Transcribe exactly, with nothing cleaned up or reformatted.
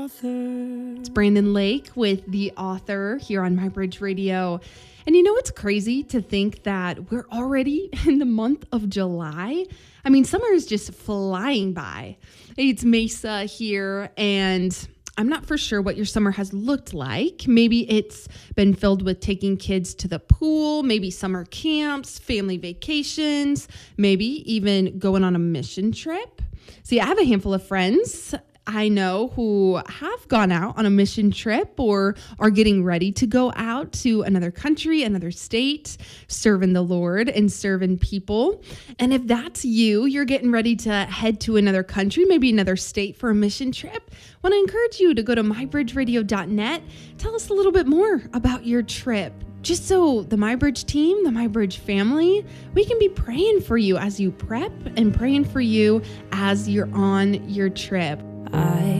It's Brandon Lake with The Author here on MyBridge Radio. And you know, it's crazy to think that we're already in the month of July. I mean, summer is just flying by. It's Mesa here, and I'm not for sure what your summer has looked like. Maybe it's been filled with taking kids to the pool, maybe summer camps, family vacations, maybe even going on a mission trip. See, I have a handful of friends I know who have gone out on a mission trip or are getting ready to go out to another country, another state, serving the Lord and serving people. And if that's you, you're getting ready to head to another country, maybe another state for a mission trip, I want to encourage you to go to my bridge radio dot net. Tell us a little bit more about your trip, just so the MyBridge team, the MyBridge family, we can be praying for you as you prep and praying for you as you're on your trip. I